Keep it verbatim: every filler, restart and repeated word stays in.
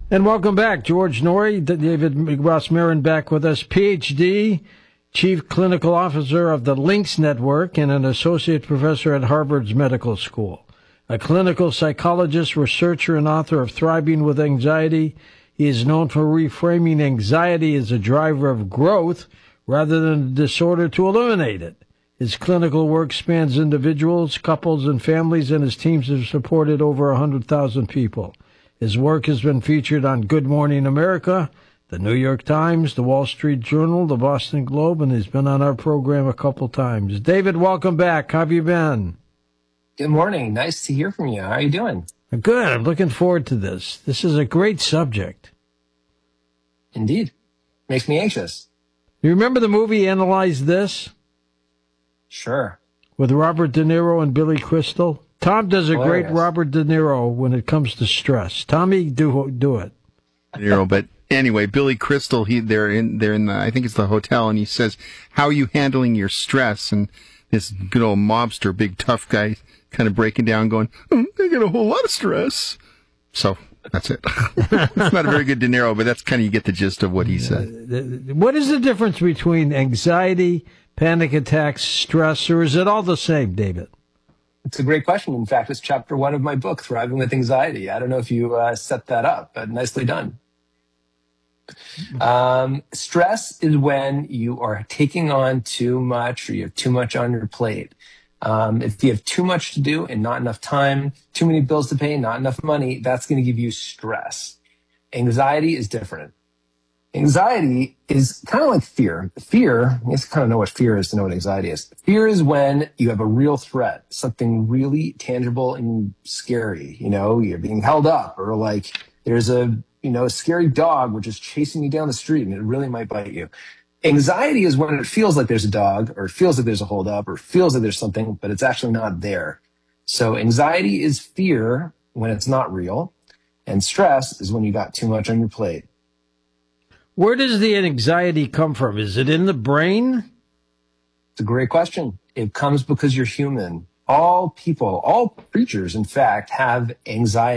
And welcome back, George Noory, David Ross-Marin back with us, P H D, Chief Clinical Officer of the LINCS Network and an Associate Professor at Harvard's Medical School. A clinical psychologist, researcher, and author of Thriving with Anxiety, he is known for reframing anxiety as a driver of growth rather than a disorder to eliminate it. His clinical work spans individuals, couples, and families, and his teams have supported over one hundred thousand people. His work has been featured on Good Morning America, the New York Times, the Wall Street Journal, the Boston Globe, and he's been on our program a couple times. David, welcome back. How have you been? Good morning. Nice to hear from you. How are you doing? Good. I'm looking forward to this. This is a great subject. Indeed. Makes me anxious. You remember the movie Analyze This? Sure. With Robert De Niro and Billy Crystal? Tom does a Hilarious. great Robert De Niro when it comes to stress. Tommy, do do it. De Niro, but anyway, Billy Crystal, he they're in they're in the I think it's the hotel, and he says, "How are you handling your stress?" And this good old mobster, big tough guy, kind of breaking down, going, oh, "I got a whole lot of stress." So that's it. It's not a very good De Niro, but that's kind of you get the gist of what he said. What is the difference between anxiety, panic attacks, stress, or is it all the same, David? It's a great question. In fact, it's chapter one of my book, Thriving with Anxiety. I don't know if you uh, set that up, but nicely done. Um, stress is when you are taking on too much or you have too much on your plate. Um, if you have too much to do and not enough time, too many bills to pay, not enough money, that's going to give you stress. Anxiety is different. Anxiety is kind of like fear. Fear, you have to kind of know what fear is to know what anxiety is. Fear is when you have a real threat, something really tangible and scary. You know, you're being held up, or like there's a, you know, a scary dog which is chasing you down the street and it really might bite you. Anxiety is when it feels like there's a dog, or it feels like there's a holdup, or feels like there's something, but it's actually not there. So anxiety is fear when it's not real, and stress is when you got too much on your plate. Where does the anxiety come from? Is it in the brain? It's a great question. It comes because you're human. All people, all creatures, in fact, have anxiety.